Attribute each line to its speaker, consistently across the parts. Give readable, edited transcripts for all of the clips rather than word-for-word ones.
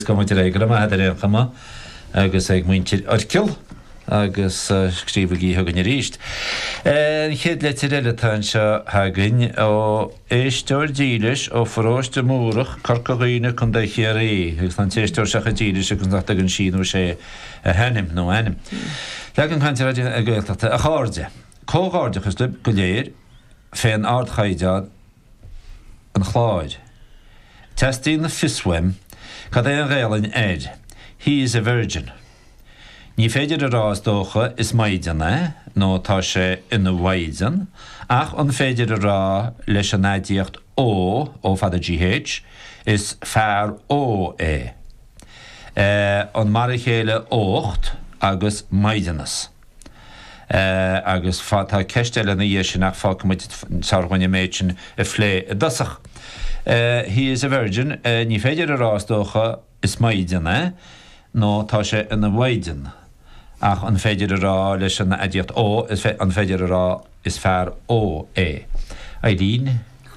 Speaker 1: Commuinte régra a idir chama agus ag muintir orciil agus scríbhí thugann ríist. Chéad le réiletáin seo hagann ó éisteir dílis ó forráiste múrach carcaghine chun de chéirí, gus an téisteir secha dílis agus nach an síú sé henim nó enim. Legan chuinte a gaalteachta a cháde. Cóáidechas le go léir féin ardchaidead an chláid. Testín na fiswem cad é an réalainn éid. He is a virgin. Ní féidir a rás dócha is maidianna, nó tá sé ina bhaidan, ach an féidir a rá leis an náidíocht ó fada GH is fear ó é. An mar chéile ócht agus maidianas. Agus tá ceistile na dhé sin nach fá muid sarhaine méid sin a phlé a dasach. He is a virgin, ní féidir a rás dócha is maidianna, nó tá sé ina bhaidan. Ach an féidir a rá leis an adíocht ó, an féidir a rá is fear ó é. Eileen?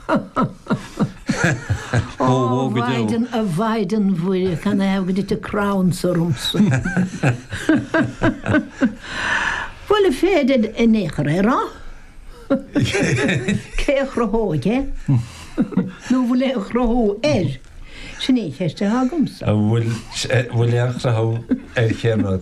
Speaker 2: Bhaiden a bhaiden bhuiir can I have dit a crown sorums. Well, féidir in échar rá? Céchra hóige? Nó bhfuil échra hó Sinné cheiste hagumsa.
Speaker 1: Bhfuil échra hó chéad.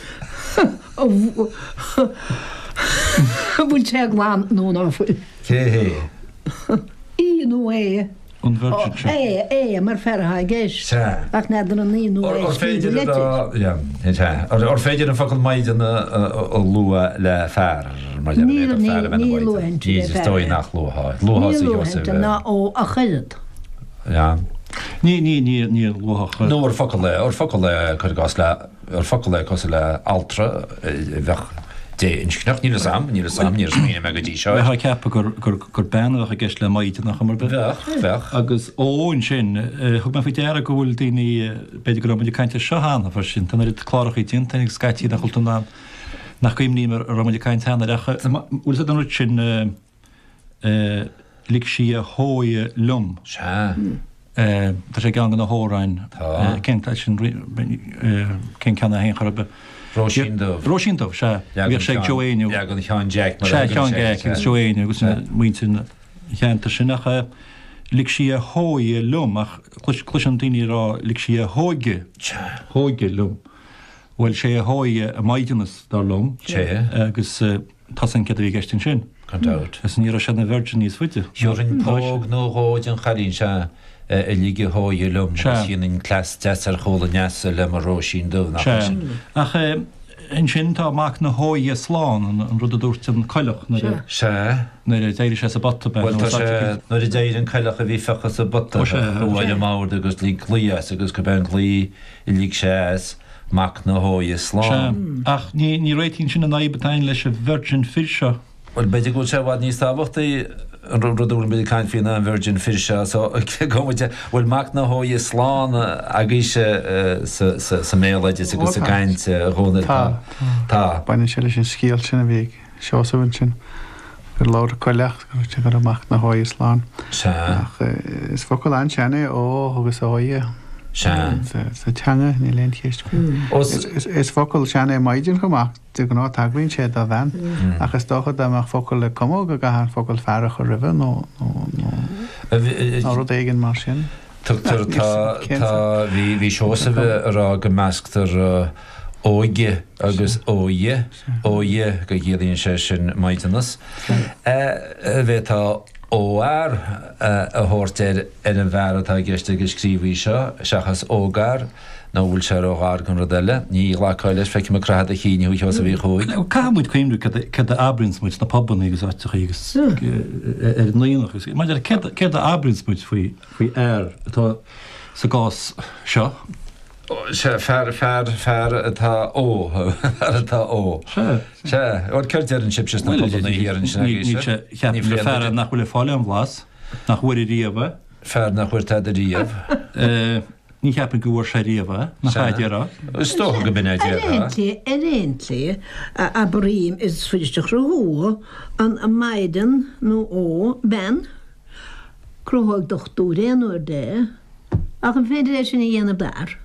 Speaker 2: Bhfuil te gláán nó náfuil.
Speaker 1: Cé
Speaker 2: Í nó é. É mar fertha géis. Ach neidir an í nó é.
Speaker 1: Or féidir an focail maidan ó lua le fear.
Speaker 2: Ní luhaint.
Speaker 1: Dói nach luáid.
Speaker 2: Ní ná ó a chud.
Speaker 3: Ní luach.
Speaker 1: No ar focail le chuir gas le ar focail le cos le altra bheith dé inscneach ní sam ní mí me go dtí seo.
Speaker 3: Ha ceappa gur benach a gceist le maidide nach mar bheith. Agus óin sin thug me fi dear go bhfuil daoine beidir go muidir caiinte seohanana far sin, tan id chlárachaí tin tanig scaití nach chultúna nach goimní mar roidir caiint hena recha. Bhfuil an ruid sin lig si a hói lum. Tá sé gan an hóráin cin canna hen charbe. Róisindóh se bhí sé Joéinú
Speaker 1: gan Seán Jack
Speaker 3: agus Joéinú agus muintin cheanta sin nach lig si a hói lum ach cluis an daoine rá lig si a hóige lum. Bhfuil sé a hói a maidianas dar lum agus tá an cead bhí geistin sin. Is ní se na virgin níos fuite.
Speaker 1: Seorin póg nó hóid an chalín se líige hói lum sin in clas dear chola neasa le mar róisindóh nach sin.
Speaker 3: Ach in sin tá amach na hói a sláán an rud a dúirt an coilech na déidir sé a botta be.
Speaker 1: Nuair i déir an coilech a bhí fechas a botta bhhaile máir agus lí glías agus go ben glí i lí séas mac na hói a sláán.
Speaker 3: Ach ní réitín sin a naibbetain leis a virgin firseo.
Speaker 1: Well, beidir go sé bhd níos tábhachtaí an rudúin beidir caiin fionna an virgin firseo, so gomuide bhfuil mac na hói a sláán a gíise sa méleide agus a gaiint róna tá.
Speaker 4: Baine sé leis sin scíal sin a bhíh seosamhain sin gur láir coileach gur gur amach na hói a sláán. Is focail an seanna ó agus hói sa teanga ní leon chéist. Is focail seanna maidin gomach du go ná taghíonn sé a bhean agus dóchad amach focail le comó go gahan focail fearach a ribh nó rud éigen mar sin.
Speaker 1: Tá bhí seosa bheith rá go measctar óige agus óie go ghéadaíonn sé sin maidianas. Bheith tá óar a thuirteir ar an bhearatá gceiste go scríbhí seo, seachas ógar nó bhfuil sé ógar gan rodile, ní leáiles feici mar crahad a chéine chu a bhí chuig.
Speaker 3: Cámúid chuimú cad a abrinsmuid na poban agus áiteach ar líonach. Maidir cad a abrinsmuid faoi air atá sa gás seo.
Speaker 1: Fear atá ó. Se, or ceirtear an sibses na pobanna híar an sin.
Speaker 3: Ní fear nach bhfuil fáile an bhlás, nach bhuiir riamh.
Speaker 1: Fear nach chuir tead a riamh.
Speaker 3: Ní cheapan go bhfuir sé riamh na chaidirrá.
Speaker 1: Stocha go bin
Speaker 2: Réintli a bríim is fuisteach rothú an a maidan nó ó ben cruthóg dochtú réanúir dé ach an féidir sin na dhéanamh dar.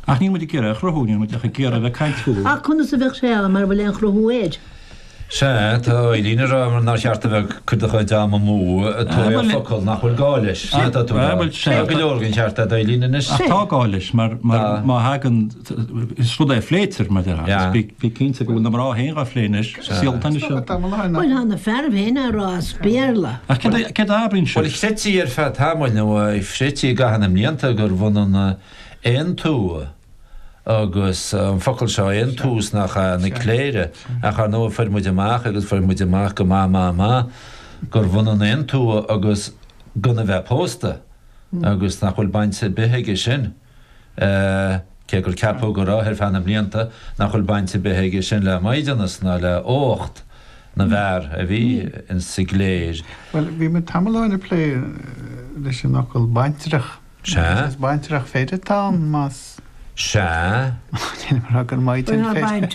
Speaker 3: Ach ní muid ggéire chrothúin mu a ggéar a bheith caiintú.
Speaker 2: A chuna sa bheith sé mar bhfuil an chrothúéid.
Speaker 1: Se tá líine ra ná seartta bheith chudacha dáama mú tú focail nachfuil gáis go leorgann seartta d líine
Speaker 3: tá gáis mar hagan srúda fléitir mar bhí cinnta go rá héá fléinis síaltaine se.
Speaker 2: Bhfuil hána fermhéna rá spéirla.
Speaker 3: ce ábrin se.
Speaker 1: Bhil sétíí ar fe támáil nó i frétí gahanam líanta gur bhna éon tú. Agus focail seo aon tús nach na cléire a chu nó fer muid amach agus fer muid amach go má gur bhna aon tú agus gona bheith pósta agus nach bhfuil bainte bethaige sin cé gur ceapú go ráthir fanna blianta nach bhfuil bainte bethaige sin le maidianas ná le 8 na bhar a bhí in sigléir.
Speaker 4: Well, bhí me tamláinna lé leis sin nachil bainteach. Bainteach féidir tá más.
Speaker 1: Se
Speaker 4: gur maidin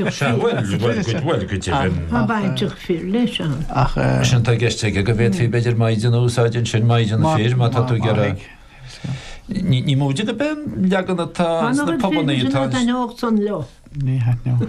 Speaker 2: baintach fir leis an.
Speaker 1: Sin tá geiste go bhéad hí beidir maidin úsáidin sin maidin fir má tá tú gar. Ní múide go ben legan atá na pobannaí tá
Speaker 2: san le.
Speaker 4: Ní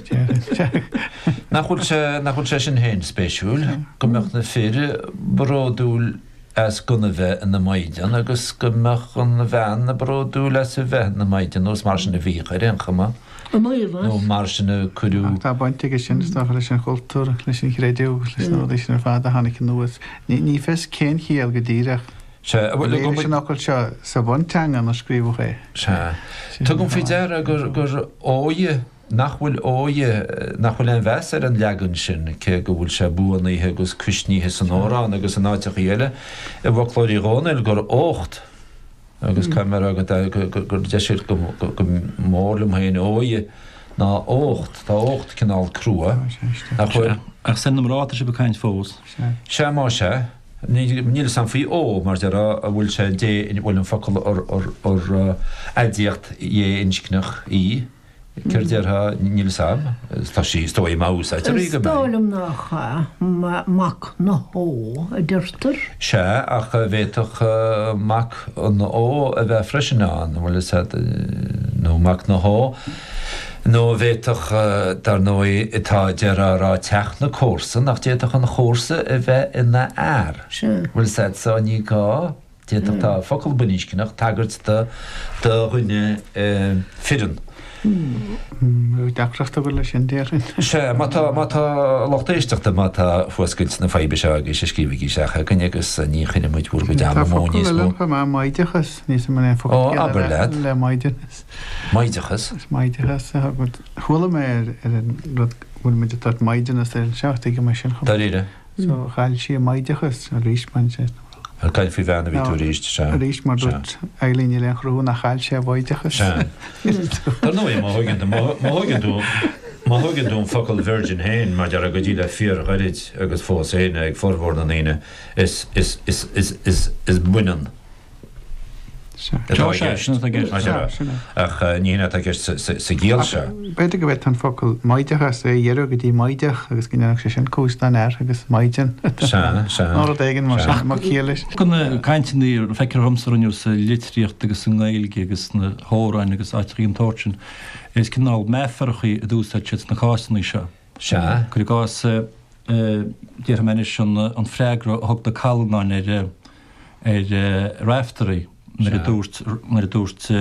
Speaker 1: nachhfuil sé sin héin spéisiúil go meach na fére bródúil as gona bheith in na maidian agus go meach an bhean na bródú leis a bheith na maidian nó mar sin na bhí ar an chama nó mar sin na cuiú.
Speaker 4: Tá bainte sin leis sin cultúr leis sin réideú leis nó leis sin ar fád a hánig nuas. Ní fes cén chéal go díireach. sin nachil seo sa bhainteanga na scríbh ré.
Speaker 1: Tá gom fi deire gur óie nachhfuil nachhfuil an bhear an legan sin ce go bhfuil se buanaíthe agus cusníthe san órán agus an áiteach dhéile i bhchlóirí rónail gur 8 agus caiimar gur deisiir go mórlam haon óie ná 8 tá 8 cinál crua
Speaker 3: ach san ráta se becaint fós.
Speaker 1: Se má se níl san faoi mar de a bhfuil se dé bhfuil an focail ar aidíocht dhé inscnach í. Ceirdeartha níl sam, tá sí stói más a rí go
Speaker 2: Stálam nach mac na hó a dúirtar?
Speaker 1: Se ach bhéach mac an ó a bheith freisinán bhfuil nó mac na hó nó bhéach dar nó itá dearrá teach na cósa nach déach an chósa a bheith ina air. Bhfuil sé sa ní gá déach tá focail buníiscinach tagart de chuine fidan.
Speaker 4: Deachreachta bhfuil sin déirrin.
Speaker 1: Se má tá lochtéisteachta má tá fuascailt na feibe se agus sé scríbhí secha gnegus ní chuine muid búr go deamóníos
Speaker 4: má maidechas níos man fo le maidinas.
Speaker 1: Maidechas?
Speaker 4: Maidechas chula mé bhfuil muidir tá maidinas ar an seachta go mar sin chu.
Speaker 1: Daríre?
Speaker 4: So chail si maidechas a ríisman sé.
Speaker 1: Cail fi bhena bhí tú ríist se.
Speaker 4: Ríist mar dút eilíine le chrú nach chail sé bhaidechas.
Speaker 1: Tá nó má thugann dún focail Virgin Hain mar dear a go dtí le fíor gaiid agus fós éine ag forhór an éine is buinean. Ach níine a gist sa gíal se.
Speaker 4: Beidir go bheith an focail maidechas é dhéar go dtí maideach agus gneach sé sin cústan air agus maidian. Ná éigen mar chéalis.
Speaker 3: Gona caiintiní feicear romsarniú sa litríocht agus san gailge agus na hóráin agus áitríon tóirtin is cinál mefarchaí a dúsáid na chásannaí seo. Chu gás déar menis an freigra thug de calnáin ar raiftarí. Mar a dúirt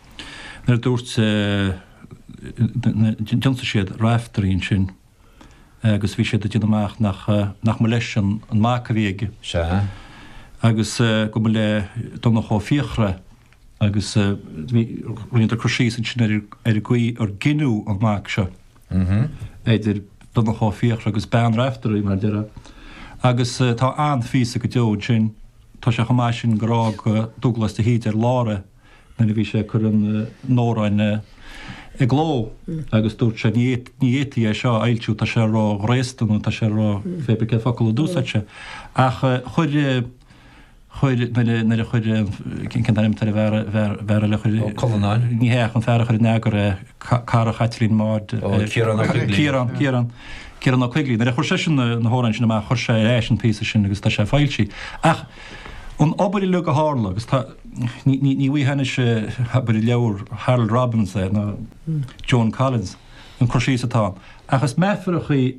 Speaker 3: Johnsa siad raiftarín sin agus bhí siad a dtíanaach nach mo leis an mácavéige. Agus go le donna chá fiochra agus roionnta crosí sin ar gaí ar ginú an mác seo. Éidir donna chá fiochra agus ben raiftarí mar deire. Agus tá anfísa go deoin sin tá sé chaá sin gorá Douglas de híad ar lára na bhí sé chur an nóráin i gló agus dúirt sé níétí é seo eilú tá sé rá réistanú tá sé rá fébe focail dúsaite ach chuir cinimtar bhar le chuir níhéach an fear chuir negur cara chatlín mád Círan á chuiglí, na chuir sé sin na hórain sin má chuir sé éis an pí sin agus tá sé fáiltí. Ach An obair le a hála agus ní bhí hena se habar leabhar Harold Robbins na Joan Collins an crosí atá. Agus mefarachaí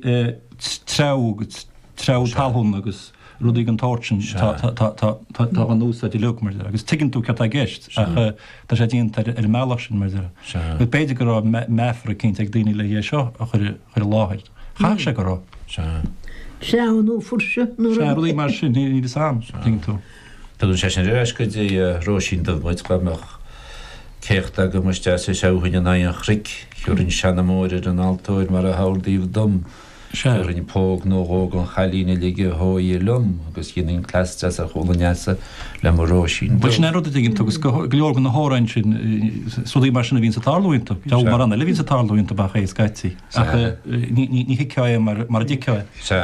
Speaker 3: treo talún agus rudí an tortin tá an nús í lumar agus tuigenn tú ce a gist tá sé dtíon ar meach sin mar go beidir go mefra cinint ag daoine le dhé seo a chuir láthir. Cha sé go
Speaker 2: Seanú furse
Speaker 3: rudí mar sin ní sam tú.
Speaker 1: Tá sé sin réis go dtí róisín dohhaid gabach cécht a go muiste sé seohain an aon chric chuúrinn seanna mórir an altóid mar a hádaíh dom. Rinn póg nóóg an chalína lige hóí lum agus ginn clastre a cholaneasa le marróisín.
Speaker 3: Bus ne rud ginn tugus goorgan na hárain sin sodí mar sinna vín sa tarlúinte. Ja mar anna le vín sa tarlúinte ba é skaití. Ní hiceá mar diceá.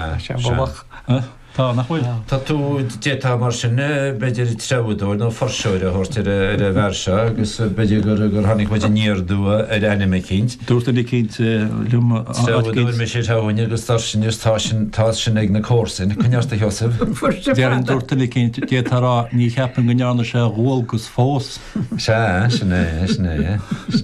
Speaker 3: Tá nachhfuil.
Speaker 1: Tá tú détá mar sinna beidir treúdó nó forseúir a thuirtir ar a bhese agus beidir gur tháinig muid níordú ar anime cinint.
Speaker 3: Dúirta ní cinint
Speaker 1: Treúir me sé táhaine agus tá sin ag na cósin chuneasta Joseph.
Speaker 3: Dear an dúirta ní cinint détarrá ní cheapan go nearna sé ghilgus fós.
Speaker 1: Sinné.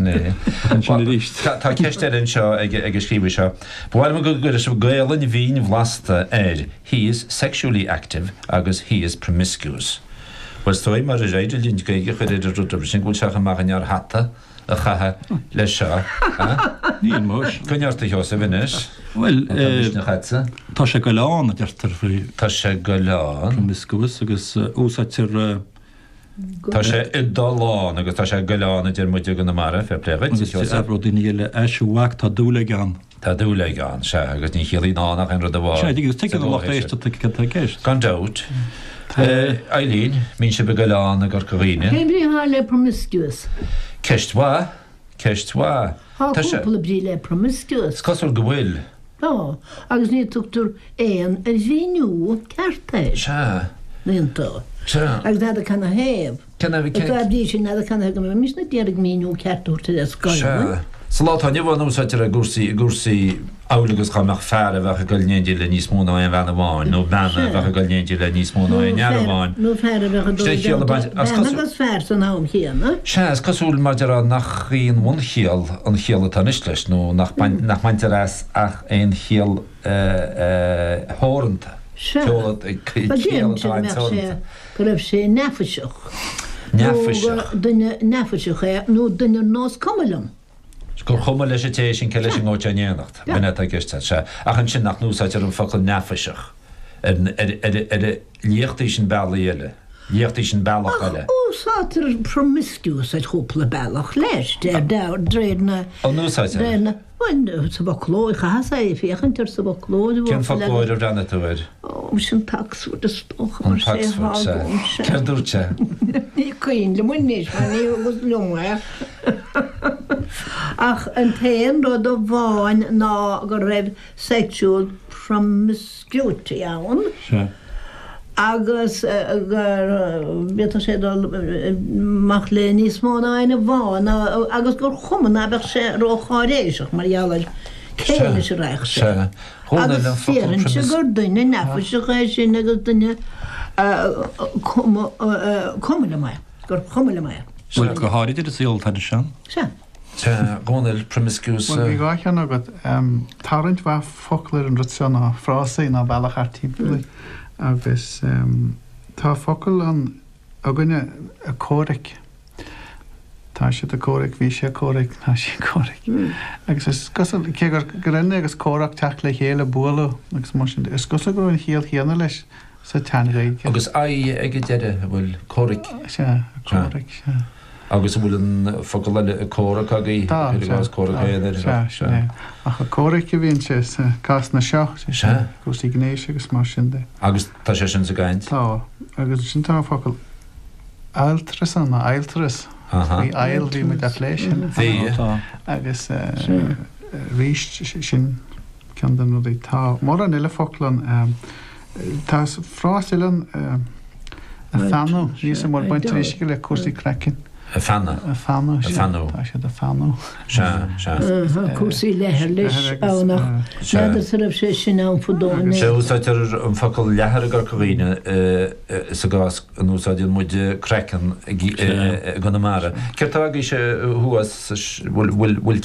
Speaker 1: Tá ceisteirin seo ag scríbe seo. Bhil go gur is gaalann bhín bhlasta he is sexually active agus he is promiscuous. Was stoi mar réidir lín gaige chuidir ruúta sin gúil seach amach an hatta a chathe le seo.
Speaker 3: Níon mós.
Speaker 1: Cuneartta Joseph inis?
Speaker 3: Well,
Speaker 1: na chatsa?
Speaker 3: Tá sé go leán a deirtar faoi.
Speaker 1: Tá sé go leán.
Speaker 3: Promiscuous agus úsáitir
Speaker 1: Tá sé idolán agus tá sé go leán a dtíir muide go na mara fé plegaid.
Speaker 3: Agus ebrodíile eisiúhaach tá dúla gan.
Speaker 1: Tá dúla gan se agus ní chiaí nánach an rud a bháil.
Speaker 3: Sé dígus tuice an éiste ceist.
Speaker 1: Gan dat. Eileen, mín se be go leán a gur choíine.
Speaker 2: Henry hále promiscuous.
Speaker 1: Ceistá?
Speaker 2: Háúpla brí le promiscuous.
Speaker 1: Cosúil go bhfuil?
Speaker 2: Tá, agus ní tuchtú éon ar bhíú ceartéis.
Speaker 1: Se.
Speaker 2: Nítá. Agus náda canna héamh.
Speaker 1: Canna bhí
Speaker 2: Tá dí sin náda canna go mis na déarag míú ceartúirta a scoil.
Speaker 1: Salátá nebhhaúsáitir a gúsaí álagus chaach fearr a bheitcha goilnéidir le níos móna an bhena bháin, nó bena bheitcha goilnéidir le níos móna an nearháin.
Speaker 2: Nó fear a bheitchagus fearr san nám chéanna?
Speaker 1: Se cosúil maidir a nach íon mún chéal an chéala tan isleis nó nach maintear ach éon chéal hóranta.
Speaker 2: Go raibh sé nefaseach. Duine nefaseach nó duine nós cumlam.
Speaker 1: Gur chuma leis té sin ce leis an gáteanéanacht bena a giste se. Achan sin nach núsáidir an focail nefaseach líochttaí sin bailile. Líochttaí sin bailach eile.
Speaker 2: Úsáidir promiscuous a chúpla bailach leis dréadna.
Speaker 1: Ó núsáidir?
Speaker 2: Sa bachlóid chasa é féchantar sa bachlóid.
Speaker 1: Cén fachlóid ar brenna tú ir?
Speaker 2: Ó, sin taxúir a stocha
Speaker 1: mar sé hágum. Ceir dúirte?
Speaker 2: Ní chuoin le muinnéis mar ní agus lunga. Ach an tain rud ó bháin ná gur raibh sexual promiscuity ann. Agus gur sé mach le níos móna aine bháin agus gur chumanna beh sé rócháréiseach mar jaall céine se reich sé. Agus féann se gur duine nefaseach sin agus duine cumla mai, gur chumla mai.
Speaker 3: Bhfuil go háidir a síol tá sean?
Speaker 2: Se.
Speaker 1: Gónil promiscuous.
Speaker 4: Well, we gáith an agad tarint bha focail an rutseánna frásaí ná bailach ar timppla agus tá focail an aganine a córic. Tá sé a córic, bhí sé córic, ná sé córic. Agus is cé gur rinne agus córaach teach le chéile bula agus mar sin is go go an chéal chéanana leis sa teangaid.
Speaker 1: Agus ag deire bhfuil córic.
Speaker 4: Se córic se.
Speaker 1: Agus bhfuil an focail le córaach agaí agus córaach éidir.
Speaker 4: Ach a córic a bhíonn sé cas na seo gus í gnééis agus mar sin de.
Speaker 1: Agus tá sé sin sa gaiint?
Speaker 4: Tá, agus sin tá focail ailtras an na ailtras. Bhí ail bhí mu a lééis sin. Agus ríist sin cean den nó tá. Mar an ile focailin tá fráistean a fanú níos sem mar baint éisiige le cuasaí crecin.
Speaker 1: Fanna.
Speaker 4: Fanno.
Speaker 2: Cúsaí lethir leis ánach neidir sarh sé sin an fudóin.
Speaker 1: sé úsáidir an focail lethar gur coghine sa gás an úsáidíon muide crecan gona mara. Ceirtá sé thuas bhfuil